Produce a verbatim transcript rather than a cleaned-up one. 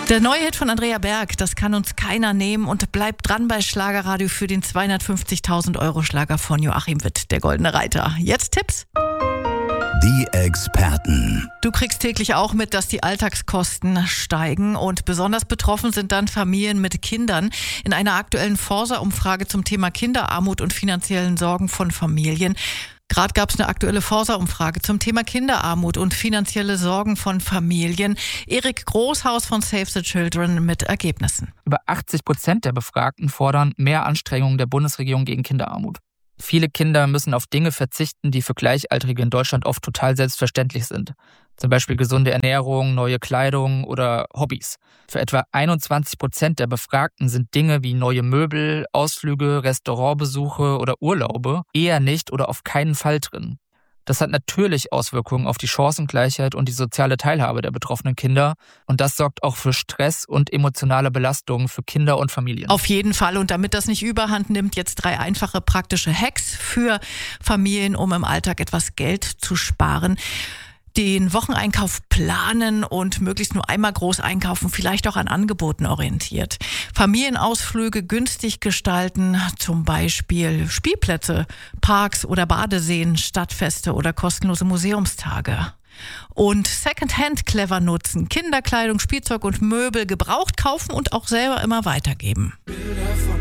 Der neue Hit von Andrea Berg, das kann uns keiner nehmen, und bleibt dran bei Schlagerradio für den zweihundertfünfzigtausend Euro Schlager von Joachim Witt, der Goldene Reiter. Jetzt Tipps? Die Experten. Du kriegst täglich auch mit, dass die Alltagskosten steigen, und besonders betroffen sind dann Familien mit Kindern. In einer aktuellen Forsa-Umfrage zum Thema Kinderarmut und finanziellen Sorgen von Familien. Gerade gab es eine aktuelle Forsa-Umfrage zum Thema Kinderarmut und finanzielle Sorgen von Familien. Erik Großhaus von Save the Children mit Ergebnissen. Über achtzig Prozent der Befragten fordern mehr Anstrengungen der Bundesregierung gegen Kinderarmut. Viele Kinder müssen auf Dinge verzichten, die für Gleichaltrige in Deutschland oft total selbstverständlich sind. Zum Beispiel gesunde Ernährung, neue Kleidung oder Hobbys. Für etwa einundzwanzig Prozent der Befragten sind Dinge wie neue Möbel, Ausflüge, Restaurantbesuche oder Urlaube eher nicht oder auf keinen Fall drin. Das hat natürlich Auswirkungen auf die Chancengleichheit und die soziale Teilhabe der betroffenen Kinder. Und das sorgt auch für Stress und emotionale Belastungen für Kinder und Familien. Auf jeden Fall. Und damit das nicht überhand nimmt, jetzt drei einfache praktische Hacks für Familien, um im Alltag etwas Geld zu sparen. Den Wocheneinkauf planen und möglichst nur einmal groß einkaufen, vielleicht auch an Angeboten orientiert. Familienausflüge günstig gestalten, zum Beispiel Spielplätze, Parks oder Badeseen, Stadtfeste oder kostenlose Museumstage. Und Secondhand clever nutzen, Kinderkleidung, Spielzeug und Möbel gebraucht kaufen und auch selber immer weitergeben.